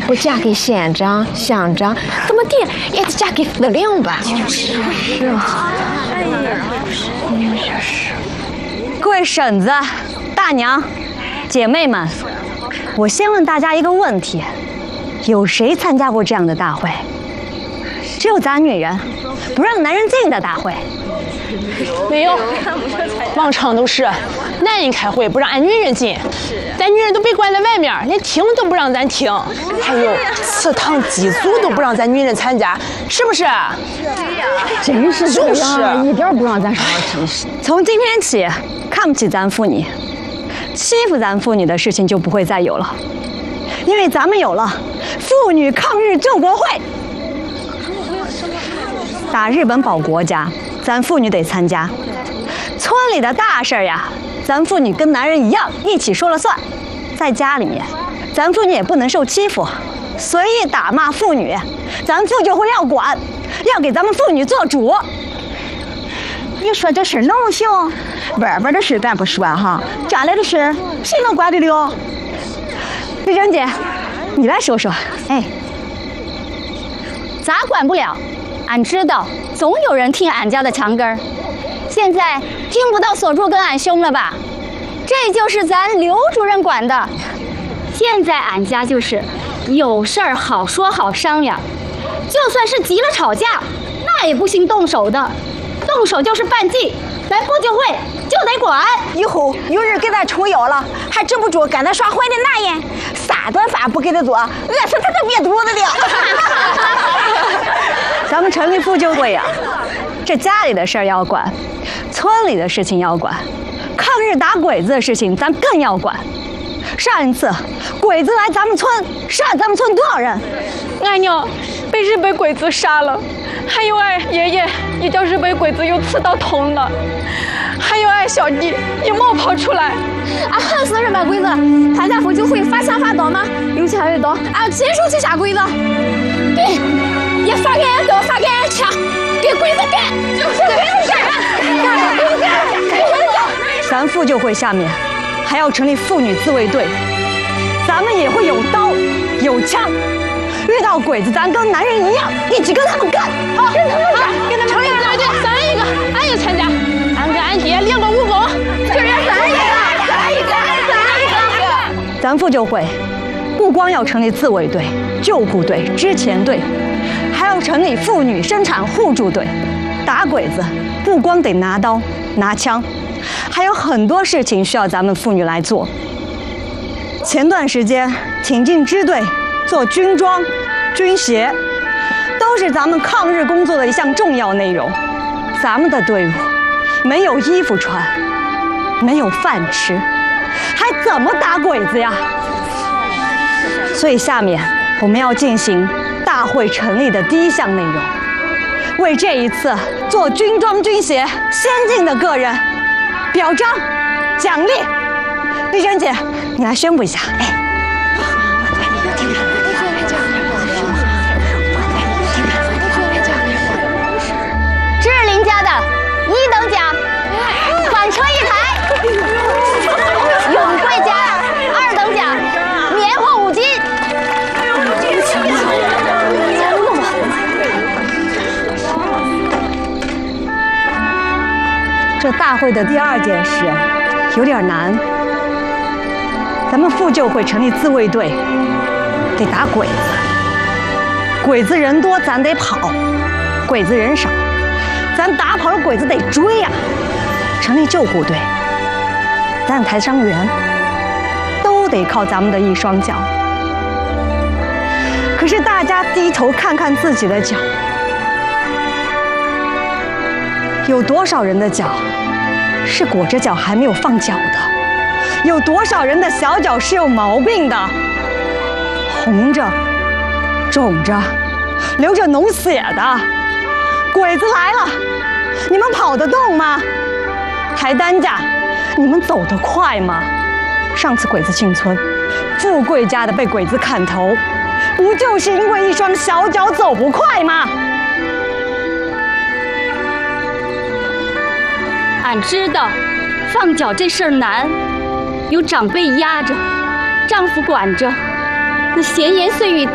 不嫁给县长、乡长，怎么地也得嫁给司令吧？是啊。 各位婶子、大娘、姐妹们，我先问大家一个问题：有谁参加过这样的大会？只有咱女人不让男人进的大会。 没有，往常都是男人开会不让俺女人进，咱女人都被关在外面，连听都不让咱听。还有祠堂祭祖都不让咱女人参加，是不是？ 真是这样，一点不让咱上真是。 从今天起，看不起咱妇女，欺负咱妇女的事情就不会再有了，因为咱们有了妇女抗日救国会。打日本保国家，咱妇女得参加。村里的大事呀，咱妇女跟男人一样一起说了算。在家里面，咱妇女也不能受欺负，随意打骂妇女，咱妇救会要管，要给咱们妇女做主。 你说这事能行？外边的事咱不说哈，家里的事谁能管得了？ 玉珍姐，你来说说。 哎，咋管不了？俺知道，总有人听俺家的墙根儿。现在听不到锁住跟俺凶了吧？这就是咱刘主任管的。现在俺家就是有事儿好说好商量，就算是急了吵架，那也不行动手的，动手就是犯忌，咱妇救会就得管。 以后有人给咱撑腰了，还止不住跟他耍坏的男人，3顿饭不给他做，饿死他都憋肚子了。 咱们成立妇救会呀，这家里的事儿要管，村里的事情要管，抗日打鬼子的事情咱更要管。上一次鬼子来咱们村，杀咱们村多少人？ 俺娘被日本鬼子杀了，还有俺爷爷也叫日本鬼子又刺到头了，还有俺小弟也冒跑出来。 俺恨死日本鬼子！参加妇救会发枪发刀吗？有枪有刀，俺亲手去杀鬼子。对，也发给俺刀，发给俺枪，给鬼子干，就是给鬼子干，给鬼子干。 咱妇救会下面还要成立妇女自卫队，咱们也会有刀有枪，遇到鬼子咱跟男人一样，一起跟他们干。好，跟他们干，跟他们成立自卫队， 咱一个，俺也参加，俺跟俺爹练过武功， 就是咱一个。 咱妇救会不光要成立自卫队、救护队、支前队，还要成立妇女生产互助队。打鬼子不光得拿刀拿枪，还有很多事情需要咱们妇女来做。前段时间挺进支队做军装、军鞋，都是咱们抗日工作的一项重要内容。咱们的队伍没有衣服穿，没有饭吃，还怎么打鬼子呀？所以下面我们要进行大会成立的第一项内容，为这一次做军装军鞋先进的个人表彰奖励。丽珍姐，你来宣布一下。哎， 志玲家的1等奖，款车1台；永贵家2等奖，棉花5斤。 这大会的第2件事有点难。咱们妇救会成立自卫队，得打鬼子。鬼子人多，咱得跑；鬼子人少，咱打跑了鬼子得追呀。成立救护队，咱抬伤员，都得靠咱们的一双脚。可是大家低头看看自己的脚，有多少人的脚是裹着脚还没有放脚的？有多少人的小脚是有毛病的，红着、肿着、流着脓血的？鬼子来了，你们跑得动吗？抬担架，你们走得快吗？上次鬼子进村，富贵家的被鬼子砍头，不就是因为一双小脚走不快吗？ 俺知道，放脚这事儿难，有长辈压着，丈夫管着，那闲言碎语